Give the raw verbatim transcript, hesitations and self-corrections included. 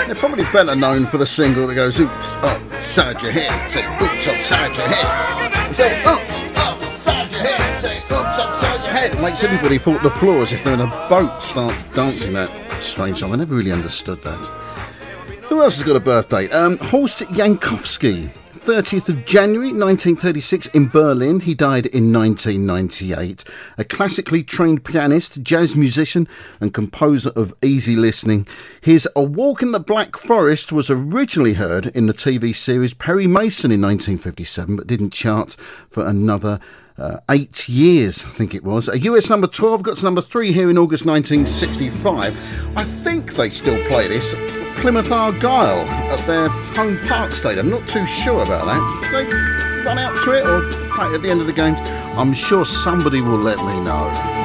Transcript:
They're probably better known for the single that goes, oops, upside your head. Say, oops, upside your head. Say, oops, upside your head. Say, oops, upside your head. It makes everybody fall to the floor as if they're in a boat, start dancing that strange song. I never really understood that. Who else has got a birthday? Um, Horst Jankowski. thirtieth of January nineteen thirty-six in Berlin. He died in nineteen ninety-eight. A classically trained pianist, jazz musician and composer of easy listening. His A Walk in the Black Forest was originally heard in the T V series Perry Mason in nineteen fifty-seven, but didn't chart for another uh, eight years, I think it was. A U S number twelve, got to number three here in August nineteen sixty-five. I think they still play this. Plymouth Argyle at their home park stadium. I'm not too sure about that. Do they run out to it or play it at the end of the games? I'm sure somebody will let me know.